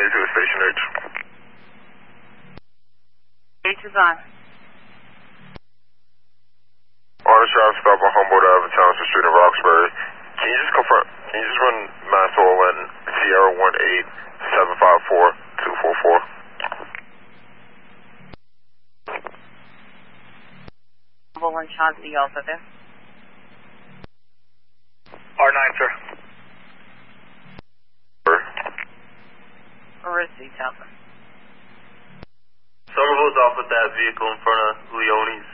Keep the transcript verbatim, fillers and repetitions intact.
eighty-two, Station H. H is on. On a traffic stop on Humboldt Avenue, Townsend Street in Roxbury. Can you just confirm, can you just run Mass Olin Sierra one eight seven five four two four four? Olin Chauncey also there. R nine, sir. Sir. Arista, Townsend. Somerville's off with that vehicle in front of Leone's.